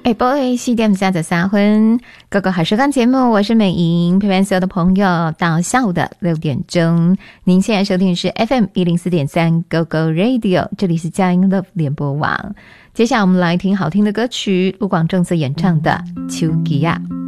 下晡的4點33分，各個好時光節目，我是美瑩，陪伴所有的朋友到下午的6點鐘。您現在收聽的是 FM104.3 Go Go Radio， 這裡是佳音 Love 聯播網。接下來我們來聽好聽的歌曲，盧廣仲所演唱的《手機仔》。